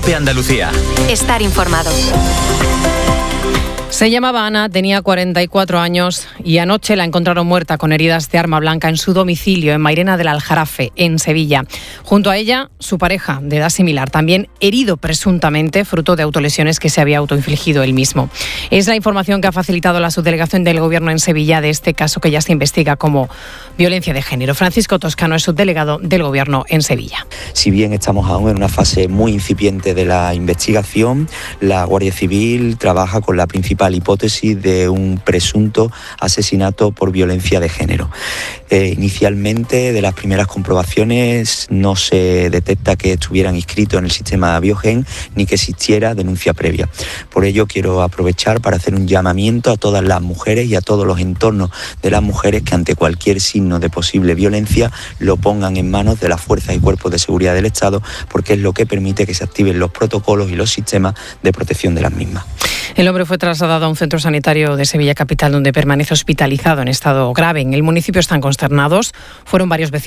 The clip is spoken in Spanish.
Cope Andalucía. Estar informado. Se llamaba Ana, tenía 44 años y anoche la encontraron muerta con heridas de arma blanca en su domicilio en Mairena del Aljarafe, en Sevilla. Junto a ella, su pareja, de edad similar, también herido presuntamente, fruto de autolesiones que se había autoinfligido él mismo. Es la información que ha facilitado la subdelegación del Gobierno en Sevilla de este caso que ya se investiga como violencia de género. Francisco Toscano es subdelegado del Gobierno en Sevilla. Si bien estamos aún en una fase muy incipiente de la investigación, la Guardia Civil trabaja con la principal hipótesis de un presunto asesinato por violencia de género. Inicialmente, de las primeras comprobaciones, no se detecta que estuvieran inscritos en el sistema Biogen ni que existiera denuncia previa. Por ello, quiero aprovechar para hacer un llamamiento a todas las mujeres y a todos los entornos de las mujeres que ante cualquier signo de posible violencia lo pongan en manos de las fuerzas y cuerpos de seguridad del Estado, porque es lo que permite que se activen los protocolos y los sistemas de protección de las mismas. El hombre fue trasladado a un centro sanitario de Sevilla capital donde permanece hospitalizado en estado grave. En el municipio están consternados. Fueron varios vecinos